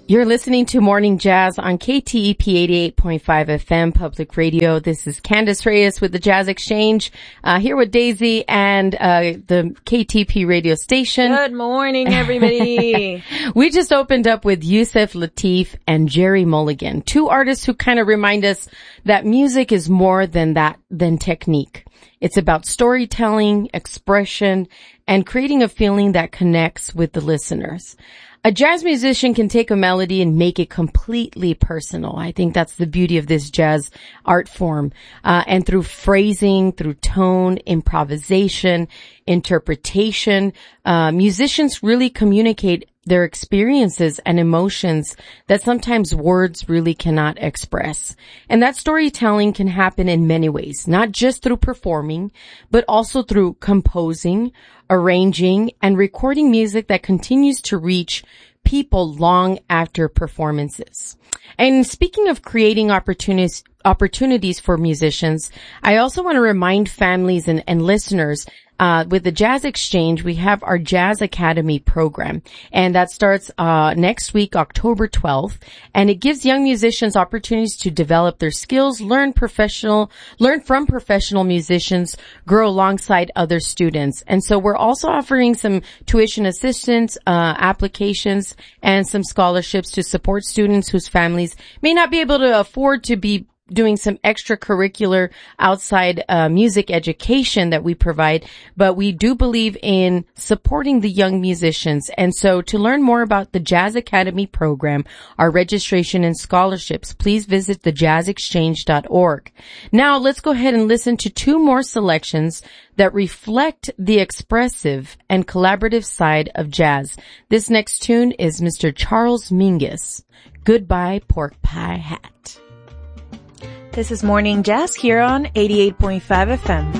You're listening to Morning Jazz on KTEP 88.5 FM Public Radio. This is Candace Reyes with the Jazz Exchange, here with Daisy and the KTP radio station. Good morning, everybody. We just opened up with Yusef Lateef and Jerry Mulligan, two artists who kind of remind us that music is more than technique. It's about storytelling, expression, and creating a feeling that connects with the listeners. A jazz musician can take a melody and make it completely personal. I think that's the beauty of this jazz art form. And through phrasing, through tone, improvisation, interpretation, musicians really communicate their experiences and emotions that sometimes words really cannot express. And that storytelling can happen in many ways, not just through performing, but also through composing, arranging, and recording music that continues to reach people long after performances. And speaking of creating opportunities for musicians, I also want to remind families and listeners with the Jazz Exchange, we have our Jazz Academy program, and that starts next week, October 12th, and it gives young musicians opportunities to develop their skills, learn from professional musicians, grow alongside other students. And so we're also offering some tuition assistance applications and some scholarships to support students whose families may not be able to afford to be doing some extracurricular outside music education that we provide, but we do believe in supporting the young musicians. And so to learn more about the Jazz Academy program, our registration and scholarships, please visit thejazzexchange.org. Now let's go ahead and listen to two more selections that reflect the expressive and collaborative side of jazz. This next tune is Mr. Charles Mingus, Goodbye Pork Pie Hat. This is Morning Jazz here on 88.5 FM.